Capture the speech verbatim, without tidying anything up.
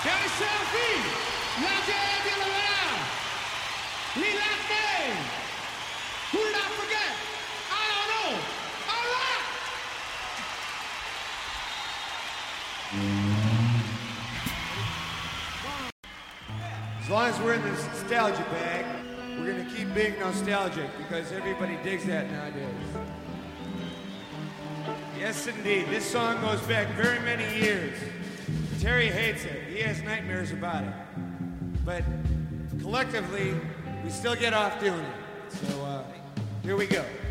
As long as we're in the nostalgia bag, we're going to keep being nostalgic because everybody digs that nowadays. Yes, indeed. This song goes back very many years. Terry hates it. He has nightmares about it. But collectively, we still get off doing it. So uh, here we go.